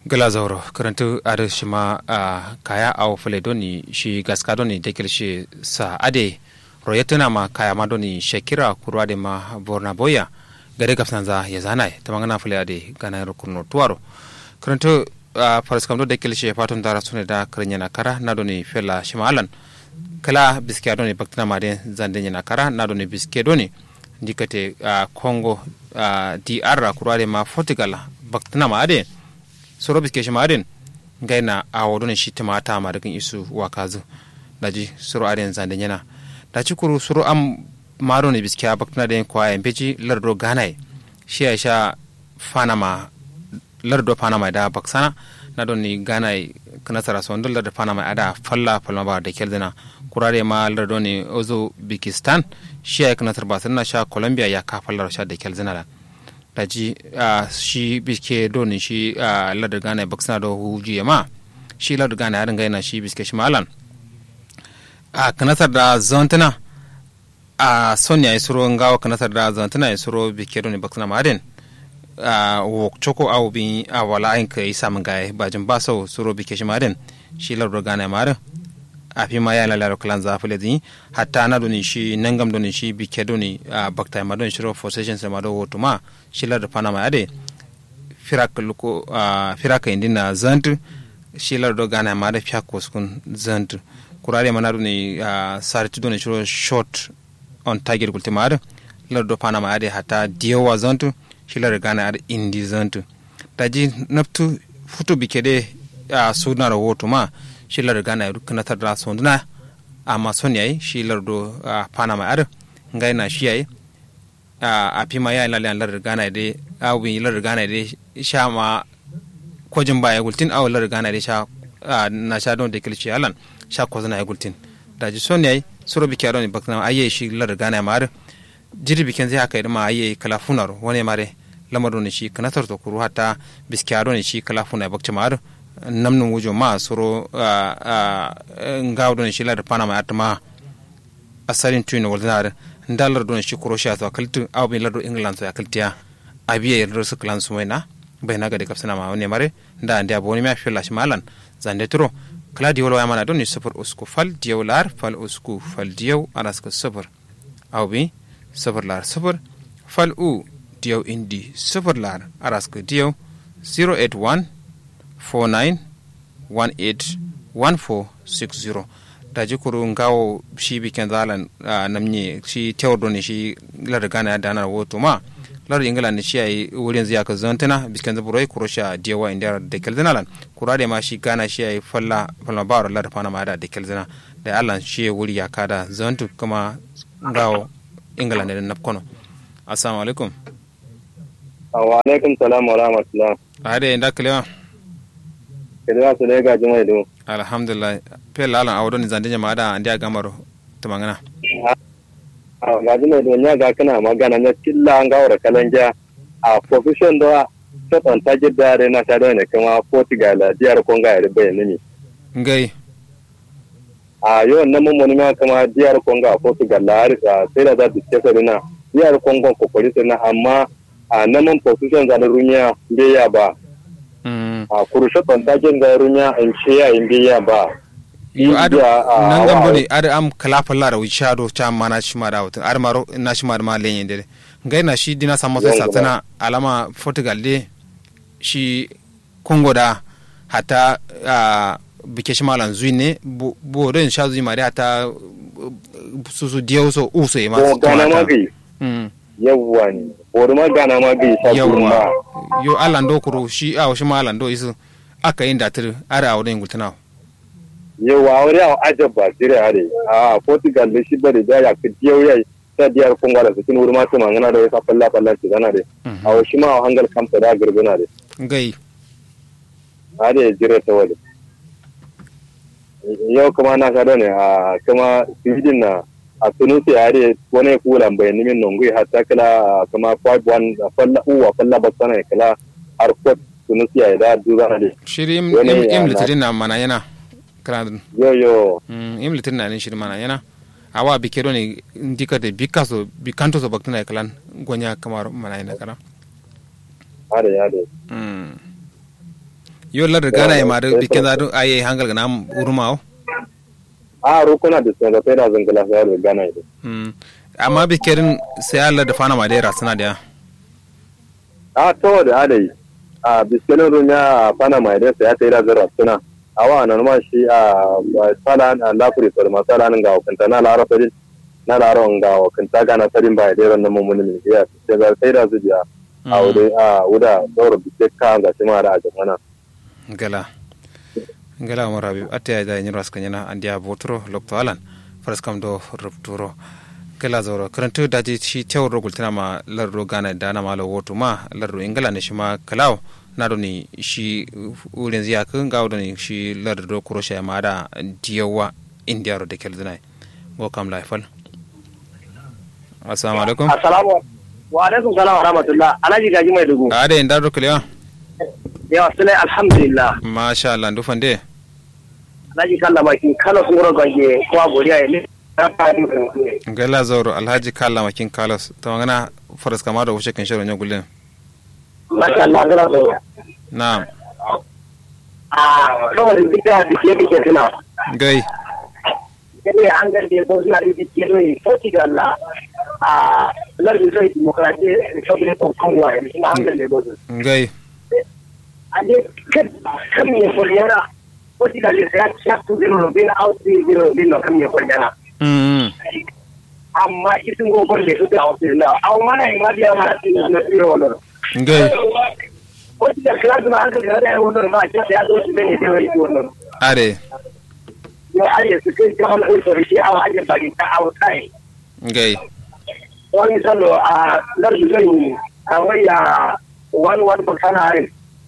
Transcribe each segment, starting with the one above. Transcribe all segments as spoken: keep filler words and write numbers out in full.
gala zauro karantu ade shima a kaya aw fule doni shi gaska doni dekil shi sa ade royetuna ma kaya ma doni shekira kurwade ma borna boya gade kafsanza ya zanai tamangana fule ade gana rukuno tuwaro karantu a faraskam do dekil shi fatun dara sune da karnyana kara na doni fela shima alan kala biske doni baktina ma de zande nyana kara na doni biske doni dikate a congo a dr kurwade ma portugal baktina ma ade soro biske shi marin gaina a wadon shi timata ma daga isu wakazu daji soro aden zande nyana daci kuru soro am maro ne biske bakna den kwa embeji lardo ganai shi ya sha fanama lardo fanama da baksana na don ni ganai kana sara son dollar da fanama ada falla falma ba da keldana kurare ma lardo ne ozo bikistan shi ya kana sarba sanna sha colombia ya ka fallar sha da keldana daji uh, shi biske doni shi uh, ladar gana baksana da huji ma shi ladar gana yarin gaina shi biske shi malan a uh, kanasar da zantana a uh, sonya ya suro ngawa kanasar da zantana ya suro biske doni baksana maden a uh, wok choko au bi a uh, wala ayin ka isa mun gaye bajin baso suro biske shi maden shi ladar gana maden a fi ma ya lalaro kalan zafile din hatta na doni shi nangam doni shi bike doni a bakta ma don shiro for sessions ma do hotuma shi lar da fana ma ade firak luko firaka indina zant shi lar do gana ma da fiako skun zant kurare ma na doni sarti doni shiro short on target kultima ade lar do fana ma ade hatta diwa zant shi lar gana ade indi zant taji naftu futu bike de sudna ro hotuma shi lar gana ya dukkan tar da sonduna amma son yayi shi lar do panama ar ngai na shi yayi a pima yayi lalle lar gana de awi lar gana de sha ma kojin baya gultin aw lar gana de sha na sha don de kilci alan sha ko zana ya gultin da ji son yayi suro bi kyaro ne bakna ayye shi lar gana ma ar jiri biken zai haka ma ayye kala funaro wani mare lamaro ne shi kanatar to kuru hata biskaro ne shi kala funai bakci ma ar namnum wujo ma soro ngaw don shi lar panama atma asarin tuino waldar ndalar don shi croatia to kaltu aw bi lar england to akaltiya abiye lar su clan sumaina bayna ga de kapsana ma woni mare nda ndia boni ma filla shi malan zande tro claudio wala mana don sufur usku fal diolar fal usku fal dio araska sufur aw bi sufur lar sufur fal u dio indi sufur lar araska dio zero eight one four nine one eight one four six zero da jikuru ngawo shi biken zalan uh, namni shi teordo ne shi lar gana da na woto ma lar ingila ne shi ai wurin ziya ka zantana biken zaburoi kurosha dewa inda da kelzanalan kurade ma shi gana shi ai falla falla bar lar fana ma da da kelzana da Allah shi wuri ya kada zantu kuma ngawo ingila ne da napkono assalamu alaikum wa alaikum salam wa rahmatullah ade inda kalewa kedwa su lega jumai do alhamdulillah pe lalan awdon zande jama da andi agamaro to mangana ah ga jumai do nya ga kana magana na killa ngawra kalanja a profession do to ton tajid da na ta do ne kuma Portugal diyar Congo ya bayyana ni ngai a yo nan mun mun ma kuma diyar Congo a Portugal la sai da da dike na diyar Congo ko police na amma a nan mun profession da runya be ya ba a kurushe kontakin da runya in ce ya in biya ba yo adu nan gambo ne adu am kalafa lara wi shado cha mana shi ma da wata ar maro na shi ma da ma lenye dere ngai na shi dina sama sai satana alama Portugal de shi Congo da hata bike shi malan zuyi ne bo don sha zuyi ma da hata susu diyo so uso e ma gana magi yawwa ne wani magana ma bai sa yawwa yo alando kuro shi a shi ma alando isu aka yin datir ara a wurin gultana yawwa wuri a ajab ba sire are a Portugal da shi bari da ya fi yau yayi ta diyar Congo da cikin wurin ma tuma ngana da ya falla falla ci zana de a shi ma hangal kamta da girbina de ngai are jire ta wale yau kuma na ka ne a kuma Sweden na a Tunisia yare wani kulan bai nimin nungui hatta kala kama five one falla uwa falla basana kala harkot Tunisia da duza na de shiri im im litrin na mana yana kala yo yo im litrin na shiri mana yana awa bikero ne ndika de bikaso bikanto so baktana kalan gonya kamar mana yana kala are are yo lar gana ya mare bikin da ayi hangal gana uruma o a rukuna da sai da sai da zangala sai da gana ide mm amma bikin sai Allah da fana madera suna da a to da adai a bikin runya fana madera sai ya sai da zara suna awa nan ma shi a sala na lafuri to masala nan ga kanta na laro fadin na laro ga kanta ga na fadin ba da ran mun mun ya sai da sai da zuciya a wuri a wuda daura bitekka ga shi ma da ajamana gala gala mo rabi atte da nyiro askanyana andia botro lokto alan fraskam do rupturo gala zoro karantu daji shi tewro gultina ma larro gana da na malo woto ma larro ingala ne shi ma kalaw na do ni shi ulen ziya kun ga do ni shi larro kurosha ma da diyawa india ro de kelzina go kam laifal assalamu alaikum assalamu wa alaikum salam wa rahmatullah alaji gaji mai dugu ade inda ro kelewa yawa sule alhamdulillah masha Allah ndu fande alhaji kalla makin kala sunguro gange ko aboriya ne gala zauro alhaji kalla makin kala to ngana faras kama da wuce kan shiro ne gulle masha Allah gala zauro na'am ah ro da bita da ke ke tuna gai kene an ga da ko suna da ke ne foti ga Allah ah lardi sai demokrati shoble ko konwa ne an ga da ko gai ade kan me foliera foti ga le sai ya tu zero bin out zero bin no kan me foliera mm amma isin go golle su da out na aw mana ma dia ma na zero no gai foti ga class ma an ga da wannan ma ya zo su ne da wannan are yo are su kai ta wannan ko shi aw aje ba ta aw kai gai wani salo a lardi zai a waya wani wani bakana harin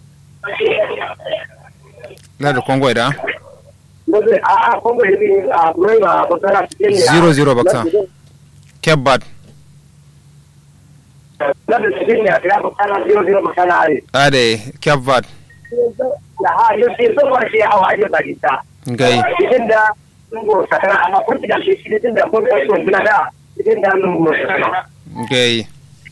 lada kongo da Mose a a kongo yi a ruwa bakana cikin zero zero baksa kebbat lardi cikin ya kira bakana zero zero bakana harin ade kebbat da ha yi sai so wani shi hawa aje ba ta gai cikin da sungo sakana amma kun da shi cikin da kun da sun bina da cikin da nun gai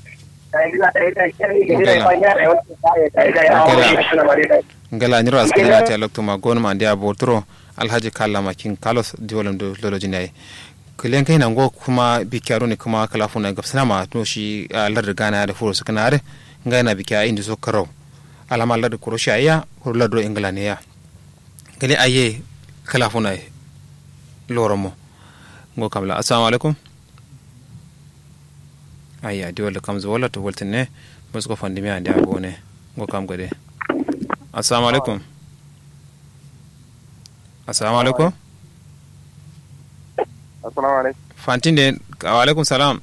ngala nyiro askanya ta lokto ma gon ma ndia botro alhaji kalla makin kalos diolum do loloji nay kulen kai nango kuma bikyaro ne kuma kala funa gafsana ma to shi lar gana da furo suka nare ngaina bikya indi so karo alama lar ko shaya ko lar do ingla ne ya kale aye kala funa loromo ngo kamla assalamu alaikum ayya di wala kam wala to woltene musko fandimi ande abone ngo kam gade assalamu alaikum assalamu alaikum assalamu alaikum fantinde wa alaikum salam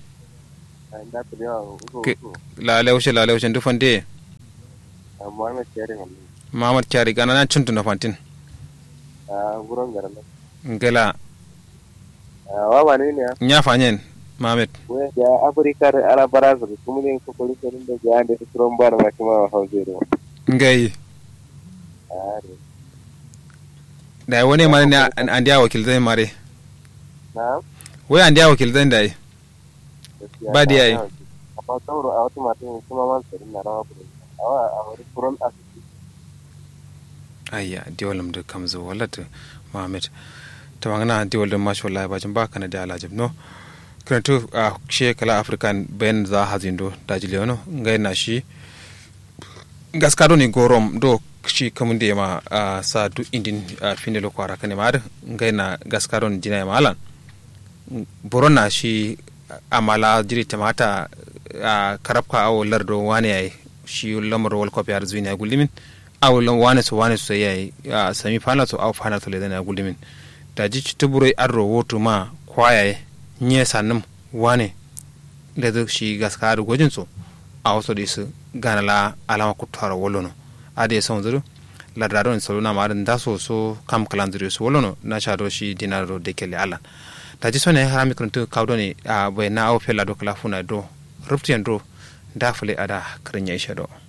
la lewshe la lewshe ndu fande Muhammad Kyari Muhammad Kyari gana nan cuntu na fantin ah buron garan ngela wa bane ne nya fanyen Mohamed we ya Afrika da Arabara su kuma ne ko koli kerin da ya da tron bar ma kuma haujero ngai are da wani mare ne an dia wakil zai mare na we an dia wakil zai dai ba dia yi amma sauro a wata mata ne kuma man tsirin na rawa burin awa a wani furon asibiti ayya diwalam da kamzo wallata Mohamed ta wangana diwalam mashi wallahi bajin baka na da alajib no krantu a she kala african ben za hazindo dajiliyono ngai na shi gaskado ni gorom do shi kamunde ma sa du indin finde lo kwara kane mar ngai na gaskado ni jina malan borona shi amala jiri tamata karabka aw lardo wane ay shi lamar wal ko yar zuina gulimin aw lam wane so wane so yayi sami fana so aw fana to le dana gulimin daji tuburai arro woto ma kwayaye nye sanum wane da duk shi gaskar gojin so a wasu da su gana la alama kutara wolono ade ya son zuru ladradon saluna ma da so so kam kalandiri su wolono na shado shi dinaro de kele alan ta ji sone harami kuntu kawdo ne a bai na au fela do kala funa do rufti do da fule ada krinya isha do